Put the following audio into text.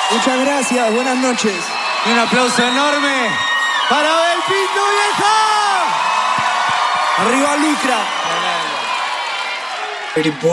Muchas gracias, buenas noches. Y un aplauso enorme para Abel Pinto, vieja. Arriba Lucra.